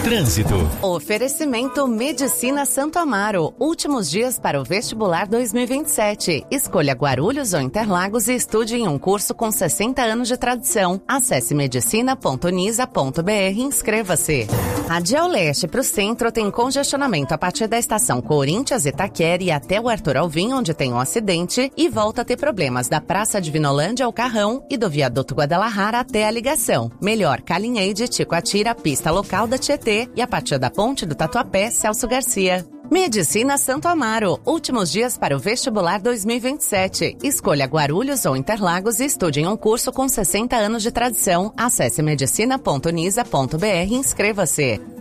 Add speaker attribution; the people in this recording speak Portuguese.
Speaker 1: Trânsito.
Speaker 2: Oferecimento Medicina Santo Amaro. Últimos dias para o vestibular 2027. Escolha Guarulhos ou Interlagos e estude em um curso com 60 anos de tradição. Acesse medicina.unisa.br e inscreva-se. A Dial Leste para o centro tem congestionamento a partir da estação Corinthians Itaquera e até o Arthur Alvim, onde tem um acidente, e volta a ter problemas da Praça de Vinolândia ao Carrão e do Viaduto Guadalajara até a ligação. Melhor, Calinheide, Ticoatira, pista local da Tietê e a partir da ponte do Tatuapé, Celso Garcia. Medicina Santo Amaro. Últimos dias para o vestibular 2027. Escolha Guarulhos ou Interlagos e estude em um curso com 60 anos de tradição. Acesse medicina.unisa.br e inscreva-se.